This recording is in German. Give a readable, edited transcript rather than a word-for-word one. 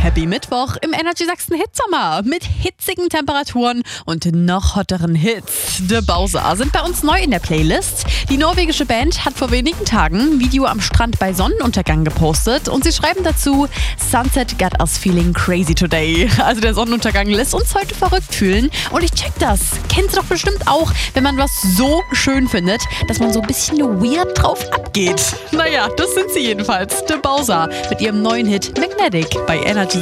Happy Mittwoch im Energy Sachsen Hitsommer mit hitzigen Temperaturen und noch hotteren Hits. The Bowser sind bei uns neu in der Playlist. Die norwegische Band hat vor wenigen Tagen ein Video am Strand bei Sonnenuntergang gepostet und sie schreiben dazu: Sunset got us feeling crazy today. Also der Sonnenuntergang lässt uns heute verrückt fühlen und ich check das. Kennst du doch bestimmt auch, wenn man was so schön findet, dass man so ein bisschen weird drauf abgeht. Naja, das sind sie jedenfalls. The Bowser mit ihrem neuen Hit Magnetic bei Energy